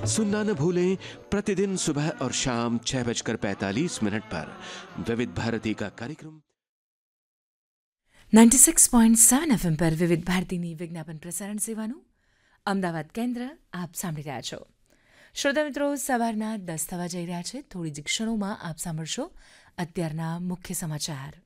सुनना न भूलें प्रतिदिन सुबह और शाम 6:45 पर विविध भारती का कार्यक्रम 96.7 FM પર વિવિધ ભારતીની વિજ્ઞાપન પ્રસારણ સેવાનું અમદાવાદ કેન્દ્ર આપ સાંભળી રહ્યા છો. શ્રોતા મિત્રો, સવારના 10 થવા જઈ રહ્યા છે. થોડી જ ક્ષણોમાં આપ સાંભળશો અત્યારના મુખ્ય સમાચાર.